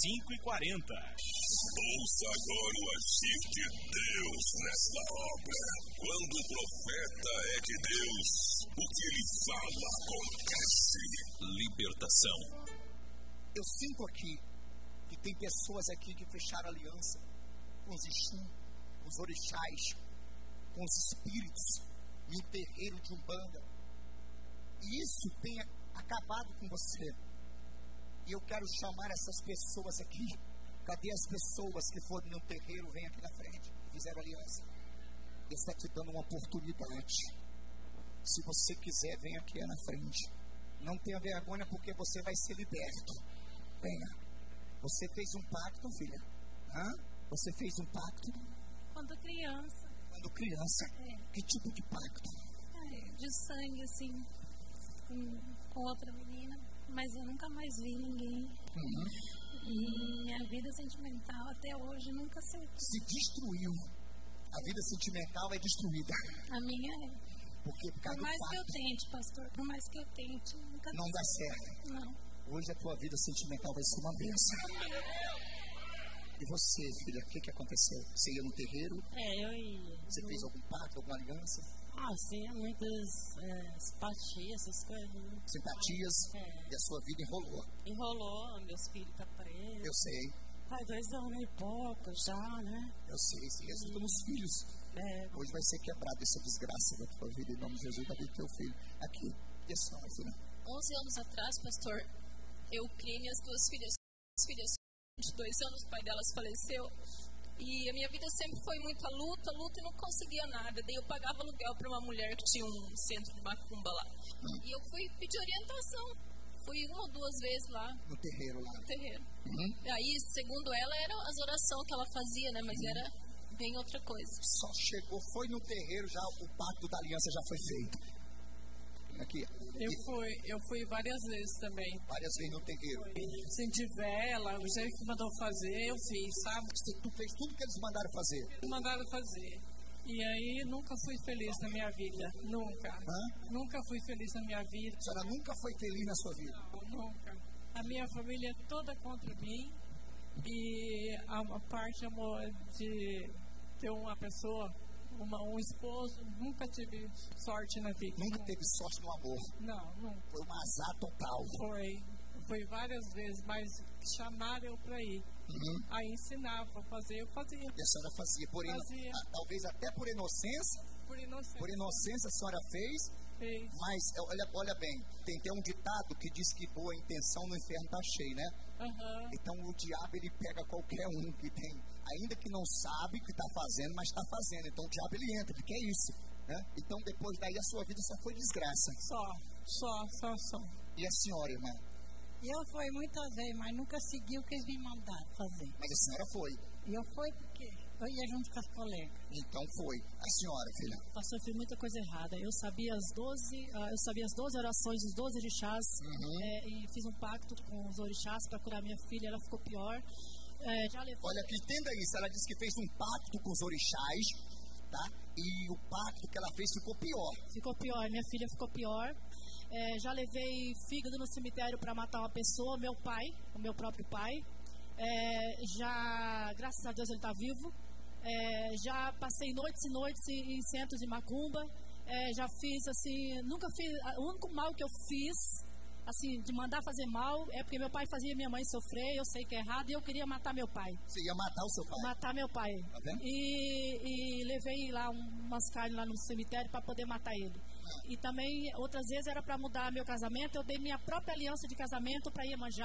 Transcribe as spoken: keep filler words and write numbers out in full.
cinco e quarenta. Ouça agora o agir de Deus nesta obra. Quando o profeta é de Deus, o que ele fala acontece. Libertação. Eu sinto aqui que tem pessoas aqui que fecharam aliança com os Exu, com os orixás, com os espíritos e o terreiro de Umbanda. E isso tem acabado com você. E eu quero chamar essas pessoas aqui. Cadê as pessoas que foram no terreiro? Vem aqui na frente, fizeram aliança. Deus está te dando uma oportunidade. Se você quiser, vem aqui na frente. Não tenha vergonha, porque você vai ser liberto. Venha. Você fez um pacto, filha? Hã? Você fez um pacto? Quando criança. Quando criança? É. Que tipo de pacto? É, de sangue, assim, com, com outra menina. Mas eu nunca mais vi ninguém. Uhum. E minha vida sentimental até hoje nunca se... Se destruiu. A vida sentimental é destruída. A minha é. Porque por causa Por mais do que eu pacto, tente, pastor, por mais que eu tente, nunca não dá certo. Não. Hoje a tua vida sentimental vai ser uma bênção. E você, filha, o que, que aconteceu? Você ia no terreiro? É, eu ia. Você eu... fez algum pacto, alguma aliança? Ah, sim, muitas é, simpatias, essas coisas. Simpatias? É. E a sua vida enrolou? Enrolou, meus filhos estão tá presos. Eu sei. Faz dois anos e pouco já, né? Eu sei, você resulta nos filhos. É. Hoje vai ser quebrada essa desgraça da tua vida, em nome de Jesus, da vida do teu filho. Aqui, isso não, filha. onze anos atrás, pastor, eu criei minhas duas filhas, filhas de dois anos, o pai delas faleceu. E a minha vida sempre foi muita luta, luta e não conseguia nada. Daí eu pagava aluguel para uma mulher que tinha um centro de macumba lá. Hum. E eu fui pedir orientação. Fui uma ou duas vezes lá. No terreiro lá. No terreiro. Uhum. E aí, segundo ela, eram as orações que ela fazia, né? Mas uhum. era bem outra coisa. Só chegou, foi no terreiro, já o pacto da aliança já foi feito. Aqui. Eu fui, eu fui várias vezes também. Várias vezes no terreiro. Senti vela, o jeito que mandou fazer, eu fiz, sabe? Você tu fez tudo que eles mandaram fazer? Eles mandaram fazer. E aí, nunca fui feliz na minha vida. Nunca. Hã? Nunca fui feliz na minha vida. A senhora nunca foi feliz na sua vida? Não, nunca. A minha família é toda contra mim. E a, a parte amor de ter uma pessoa... Uma, um esposo, nunca tive sorte na vida. Nunca não. teve sorte no amor? Não, nunca. Foi um azar total. Foi. Foi várias vezes, mas chamaram eu para ir. Uhum. Aí ensinava a fazer, eu fazia. E a senhora fazia? Por fazia. Ino... Talvez até por inocência? Por inocência. Por inocência a senhora fez? Fez. Mas, olha, olha bem, tem até um ditado que diz que boa intenção no inferno está cheio, né? Uhum. Então o diabo, ele pega qualquer um que tem, ainda que não sabe o que está fazendo, mas está fazendo. Então o diabo, ele entra, ele quer isso, né? Então depois daí a sua vida só foi desgraça. Só, só, só, só. E a senhora, irmã? Eu fui muitas vezes, mas nunca segui o que eles me mandaram fazer. Mas a senhora foi? E eu fui porque eu ia junto com as colegas. Então foi. A senhora, filha? Pastor, eu fiz muita coisa errada. Eu sabia as doze, uh, eu sabia as doze orações dos doze orixás, uhum. é, e fiz um pacto com os orixás para curar minha filha. Ela ficou pior. É, já levou... Olha, entenda isso. Ela disse que fez um pacto com os orixás, tá? E o pacto que ela fez ficou pior. Ficou pior. Minha filha ficou pior. É, já levei fígado no cemitério para matar uma pessoa, meu pai, o meu próprio pai. É, já, graças a Deus, ele está vivo. É, já passei noites e noites em, em centros de macumba. É, já fiz assim, nunca fiz. O único mal que eu fiz, assim, de mandar fazer mal, é porque meu pai fazia minha mãe sofrer. Eu sei que é errado e eu queria matar meu pai. Você ia matar o seu pai? Matar meu pai. Tá vendo? E, e levei lá umas carnes lá no cemitério para poder matar ele. E também, outras vezes, era para mudar meu casamento. Eu dei minha própria aliança de casamento para Iemanjá.